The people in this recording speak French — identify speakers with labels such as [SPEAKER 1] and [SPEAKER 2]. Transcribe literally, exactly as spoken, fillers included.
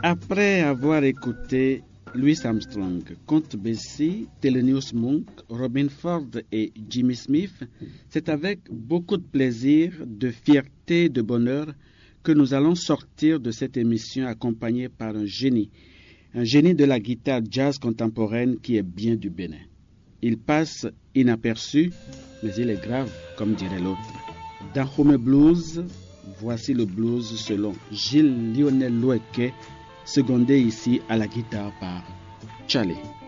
[SPEAKER 1] Après avoir écouté Louis Armstrong, Count Basie, Thelonious Monk, Robin Ford et Jimmy Smith, c'est avec beaucoup de plaisir, de fierté et de bonheur que nous allons sortir de cette émission accompagnée par un génie, un génie de la guitare jazz contemporaine qui est bien du Bénin. Il passe inaperçu, mais il est grave, comme dirait l'autre. Dans Home Blues, voici le blues selon Gilles Lionel Loueke, secondé ici à la guitare par Charlie.